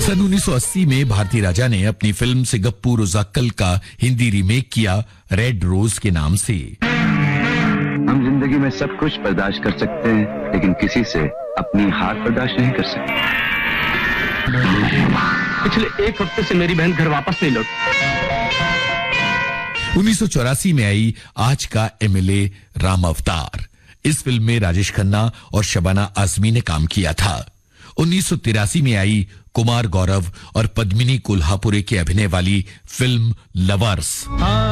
सन 1980 में भारती राजा ने अपनी फिल्म सिगप्पू रोजाक्कल का हिंदी रीमेक किया रेड रोज के नाम से। हम जिंदगी में सब कुछ बर्दाश्त कर सकते हैं, लेकिन किसी से अपनी हार बर्दाश्त नहीं कर सकते। पिछले एक हफ्ते से मेरी बहन घर वापस नहीं लौटी। 1984 में आई आज का एमएलए राम अवतार। इस फिल्म में राजेश खन्ना और शबाना आजमी ने काम किया था। 1983 में आई कुमार गौरव और पद्मिनी कोल्हापुरे के अभिनय वाली फिल्म लवर्स।